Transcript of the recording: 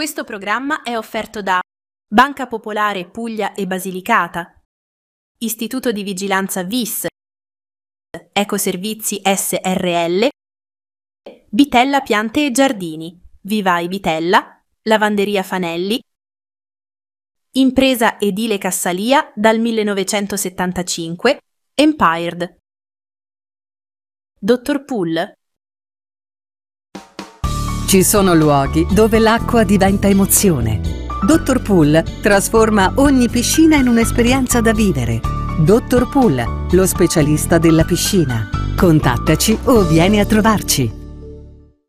Questo programma è offerto da Banca Popolare Puglia e Basilicata, Istituto di Vigilanza VIS, Ecoservizi Srl, Bitella Piante e Giardini, Vivai Bitella, Lavanderia Fanelli, Impresa Edile Cassalia dal 1975, Empired. Dottor Pool. Ci sono luoghi dove l'acqua diventa emozione. Dottor Pool trasforma ogni piscina in un'esperienza da vivere. Dottor Pool, lo specialista della piscina. Contattaci o vieni a trovarci.